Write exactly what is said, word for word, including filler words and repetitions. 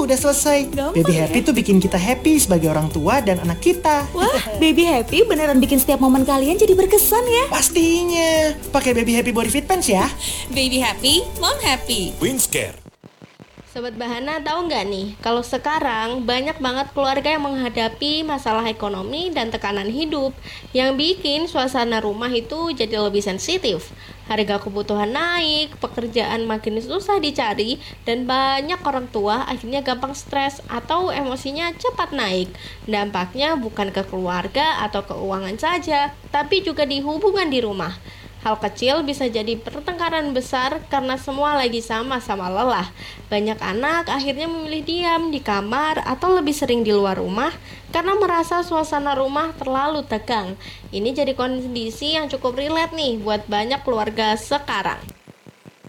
udah selesai. Gampang Baby ya? Happy tuh bikin kita happy sebagai orang tua dan anak kita. Wah, Baby Happy beneran bikin setiap momen kalian jadi berkesan ya. Pastinya. Pakai Baby Happy Body Fit Pants ya. Baby happy, mom happy. Wingscare. Sobat Bahana tahu nggak nih, kalau sekarang banyak banget keluarga yang menghadapi masalah ekonomi dan tekanan hidup yang bikin suasana rumah itu jadi lebih sensitif. Harga kebutuhan naik, pekerjaan makin susah dicari, dan banyak orang tua akhirnya gampang stres atau emosinya cepat naik. Dampaknya bukan ke keluarga atau keuangan saja, tapi juga di hubungan di rumah. Hal kecil bisa jadi pertengkaran besar karena semua lagi sama-sama lelah. Banyak anak akhirnya memilih diam di kamar atau lebih sering di luar rumah karena merasa suasana rumah terlalu tegang. Ini jadi kondisi yang cukup relate nih buat banyak keluarga sekarang.